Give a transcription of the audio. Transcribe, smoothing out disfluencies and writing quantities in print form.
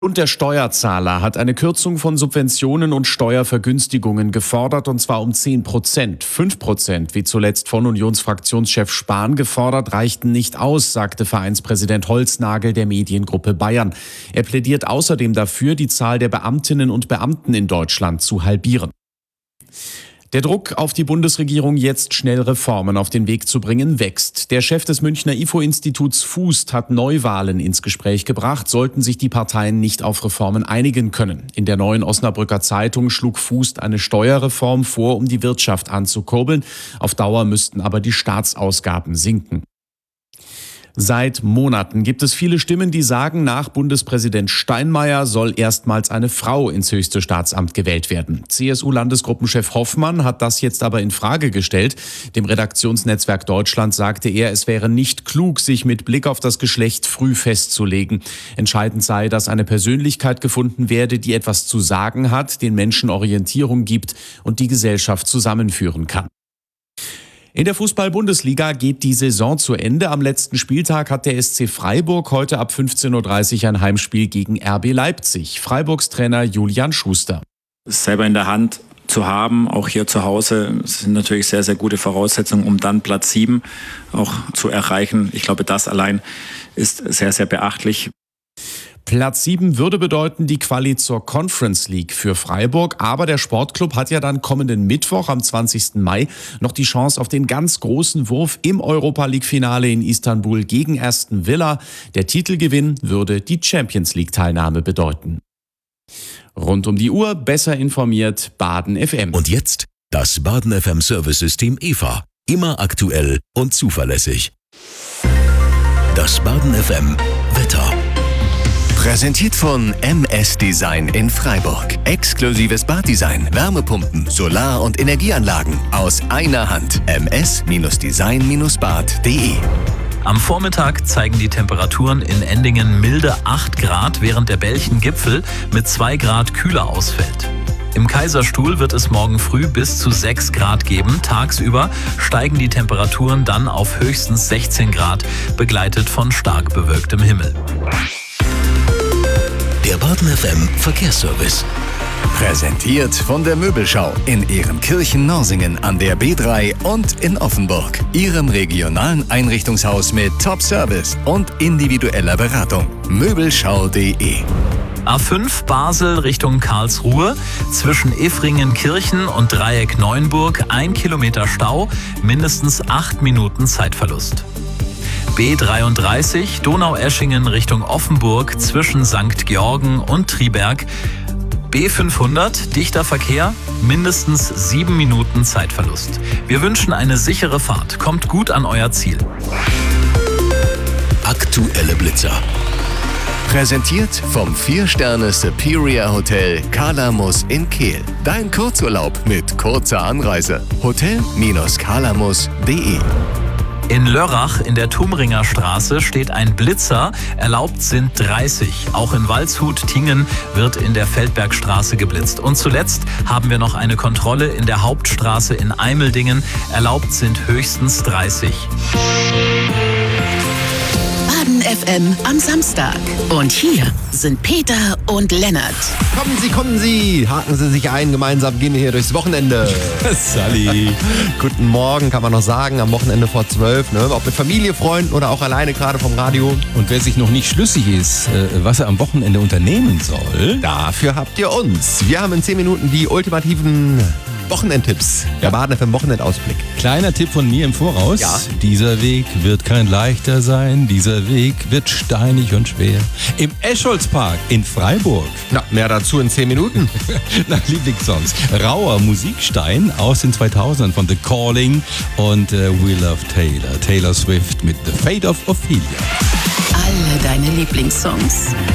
Und der Steuerzahler hat eine Kürzung von Subventionen und Steuervergünstigungen gefordert, und zwar um 10%. 5%, wie zuletzt von Unionsfraktionschef Spahn gefordert, reichten nicht aus, sagte Vereinspräsident Holznagel der Mediengruppe Bayern. Er plädiert außerdem dafür, die Zahl der Beamtinnen und Beamten in Deutschland zu halbieren. Der Druck auf die Bundesregierung, jetzt schnell Reformen auf den Weg zu bringen, wächst. Der Chef des Münchner IFO-Instituts Fußt hat Neuwahlen ins Gespräch gebracht, sollten sich die Parteien nicht auf Reformen einigen können. In der Neuen Osnabrücker Zeitung schlug Fußt eine Steuerreform vor, um die Wirtschaft anzukurbeln. Auf Dauer müssten aber die Staatsausgaben sinken. Seit Monaten gibt es viele Stimmen, die sagen, nach Bundespräsident Steinmeier soll erstmals eine Frau ins höchste Staatsamt gewählt werden. CSU-Landesgruppenchef Hoffmann hat das jetzt aber in Frage gestellt. Dem Redaktionsnetzwerk Deutschland sagte er, es wäre nicht klug, sich mit Blick auf das Geschlecht früh festzulegen. Entscheidend sei, dass eine Persönlichkeit gefunden werde, die etwas zu sagen hat, den Menschen Orientierung gibt und die Gesellschaft zusammenführen kann. In der Fußball-Bundesliga geht die Saison zu Ende. Am letzten Spieltag hat der SC Freiburg heute ab 15:30 Uhr ein Heimspiel gegen RB Leipzig. Freiburgs Trainer Julian Schuster. Es selber in der Hand zu haben, auch hier zu Hause, sind natürlich sehr, sehr gute Voraussetzungen, um dann Platz 7 auch zu erreichen. Ich glaube, das allein ist sehr, sehr beachtlich. Platz 7 würde bedeuten die Quali zur Conference League für Freiburg. Aber der Sportclub hat ja dann kommenden Mittwoch am 20. Mai noch die Chance auf den ganz großen Wurf im Europa-League-Finale in Istanbul gegen Aston Villa. Der Titelgewinn würde die Champions League-Teilnahme bedeuten. Rund um die Uhr besser informiert Baden FM. Und jetzt das Baden FM Service-System EVA. Immer aktuell und zuverlässig. Das Baden FM Wetter. Präsentiert von MS Design in Freiburg. Exklusives Baddesign, Wärmepumpen, Solar- und Energieanlagen aus einer Hand. ms-design-bad.de. Am Vormittag zeigen die Temperaturen in Endingen milde 8 Grad, während der Belchen-Gipfel mit 2 Grad kühler ausfällt. Im Kaiserstuhl wird es morgen früh bis zu 6 Grad geben. Tagsüber steigen die Temperaturen dann auf höchstens 16 Grad, begleitet von stark bewölktem Himmel. Der Baden FM Verkehrsservice. Präsentiert von der Möbelschau in Ehrenkirchen-Norsingen an der B3 und in Offenburg. Ihrem regionalen Einrichtungshaus mit Top-Service und individueller Beratung. Möbelschau.de. A5 Basel Richtung Karlsruhe. Zwischen Effringen-Kirchen und Dreieck Neuenburg 1 Kilometer Stau, mindestens 8 Minuten Zeitverlust. B33 Donaueschingen Richtung Offenburg zwischen St. Georgen und Triberg. B500 dichter Verkehr, mindestens 7 Minuten Zeitverlust. Wir wünschen eine sichere Fahrt. Kommt gut an euer Ziel. Aktuelle Blitzer. Präsentiert vom 4-Sterne Superior Hotel Kalamus in Kehl. Dein Kurzurlaub mit kurzer Anreise. Hotel-kalamus.de. In Lörrach in der Tumringer Straße steht ein Blitzer, erlaubt sind 30. Auch in Waldshut-Tingen wird in der Feldbergstraße geblitzt. Und zuletzt haben wir noch eine Kontrolle in der Hauptstraße in Eimeldingen, erlaubt sind höchstens 30. Baden FM am Samstag. Und hier sind Peter und Lennart. Kommen Sie, haken Sie sich ein, gemeinsam gehen wir hier durchs Wochenende. Sally. Guten Morgen, kann man noch sagen, am Wochenende vor 12, ne? Ob mit Familie, Freunden oder auch alleine gerade vom Radio. Und wer sich noch nicht schlüssig ist, was er am Wochenende unternehmen soll, Dafür habt ihr uns. Wir haben in 10 Minuten die ultimativen Wochenendtipps. Der Baden FM Wochenendausblick. kleiner Tipp von mir im Voraus. Ja. Dieser Weg wird kein leichter sein, dieser Weg wird steinig und schwer. Im Escholzpark in Freiburg. Na, mehr dazu in 10 Minuten. Nach Lieblingssongs. Rauer Musikstein aus den 2000ern von The Calling und We Love Taylor. Taylor Swift mit The Fate of Ophelia. Alle deine Lieblingssongs.